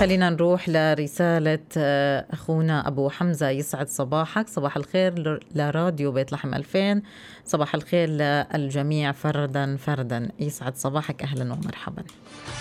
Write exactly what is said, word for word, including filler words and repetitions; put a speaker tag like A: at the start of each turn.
A: خلينا نروح لرسالة آه، أخونا أبو حمزة. يسعد صباحك، صباح الخير ل- لراديو بيت لحم ألفين، صباح الخير للجميع فردا فردا. يسعد صباحك، أهلا ومرحبا.